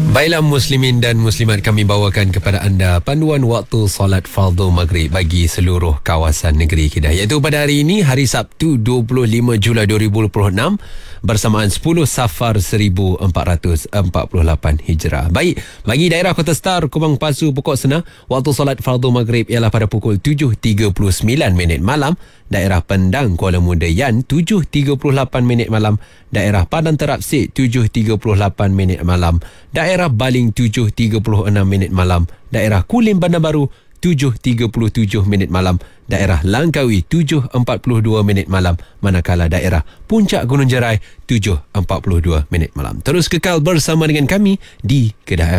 Baiklah muslimin dan muslimat, kami bawakan kepada anda panduan waktu solat fardu maghrib bagi seluruh kawasan negeri Kedah, iaitu pada hari ini, hari Sabtu 25 Julai 2026 bersamaan 10 Safar 1448 Hijrah. Baik, bagi daerah Kota Star, Kubang Pasu, Pokok Sena, waktu solat fardu maghrib ialah pada pukul 7.39 malam. Daerah Pendang, Kuala Muda Yan 7.38 malam. Daerah Padang Terapsik 7.38 malam. Daerah Baling 7.36 malam. Daerah Kulim Bandar Baru 7.37 malam. Daerah Langkawi 7.42 malam. Manakala daerah Puncak Gunung Jerai 7.42 malam. Terus kekal bersama dengan kami di Kedah